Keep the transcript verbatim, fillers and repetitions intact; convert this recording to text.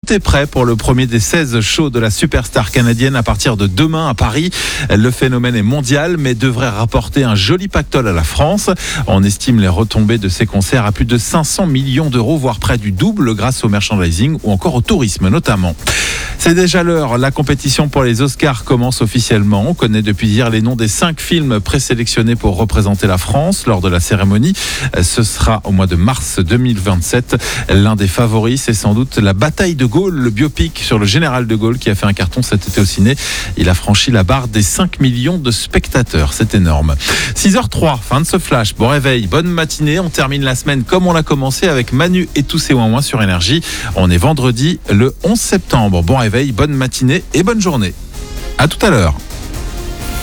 Tout est prêt pour le premier des seize shows de la superstar canadienne à partir de demain à Paris. Le phénomène est mondial, mais devrait rapporter un joli pactole à la France. On estime les retombées de ces concerts à plus de cinq cents millions d'euros, voire près du double grâce au merchandising ou encore au tourisme notamment. C'est déjà l'heure, la compétition pour les Oscars commence officiellement. On connaît depuis hier les noms des cinq films présélectionnés pour représenter la France lors de la cérémonie. Ce sera au mois de mars deux mille vingt-sept. L'un des favoris, c'est sans doute La Bataille de Gaulle, le biopic sur le général de Gaulle qui a fait un carton cet été au ciné. Il a franchi la barre des cinq millions de spectateurs, c'est énorme. six heures zéro trois, fin de ce flash. Bon réveil, bonne matinée. On termine la semaine comme on l'a commencé avec Manu et tous ses ouin-ouin sur Énergie. On est vendredi le onze septembre. Bon réveil, bonne matinée et bonne journée. À tout à l'heure.